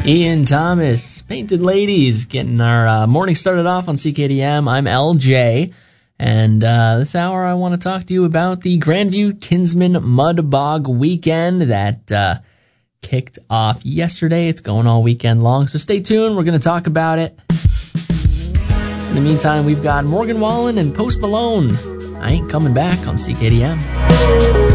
Ian Thomas, Painted Ladies, getting our morning started off on CKDM. I'm LJ, and this hour I want to talk to you about the Grandview Kinsman Mud Bog weekend that kicked off yesterday. It's going all weekend long, so stay tuned. We're going to talk about it. In the meantime, we've got Morgan Wallen and Post Malone. I Ain't Coming Back on CKDM.